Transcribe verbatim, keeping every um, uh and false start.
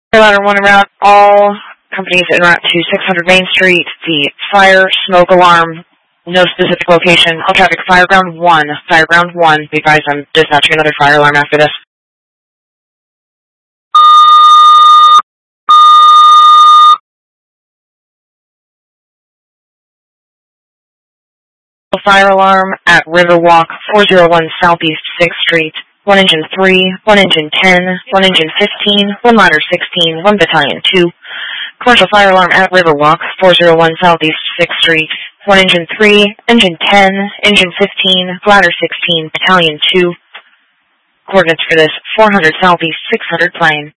Ladder one around all companies en route to six hundred Main Street. The fire smoke alarm, no specific location. All traffic, Fireground one. Fireground one. Be advised, I'm dispatching another fire alarm after this. Fire alarm at Riverwalk, four oh one Southeast sixth Street. One engine three, one engine ten, one engine fifteen, one ladder sixteen, one battalion two. Commercial fire alarm at Riverwalk, four oh one Southeast sixth Street. One engine three, engine ten, engine fifteen, ladder sixteen, battalion two. Coordinates for this, four hundred Southeast six hundred plane.